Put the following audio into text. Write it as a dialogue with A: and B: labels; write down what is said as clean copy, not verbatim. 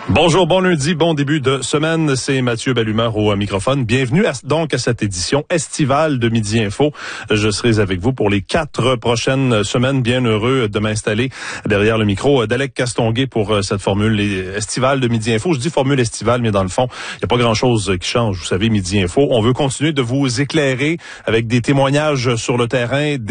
A: Bonjour, bon lundi, bon début de semaine. C'est Mathieu Bellumeur au microphone. Bienvenue à cette édition estivale de Midi Info. Je serai avec vous pour les 4 prochaines semaines. Bien heureux de m'installer derrière le micro d'Alec Castonguay pour cette formule estivale de Midi Info. Je dis formule estivale, mais dans le fond, il n'y a pas grand-chose qui change. Vous savez, Midi Info, on veut continuer de vous éclairer avec des témoignages sur le terrain,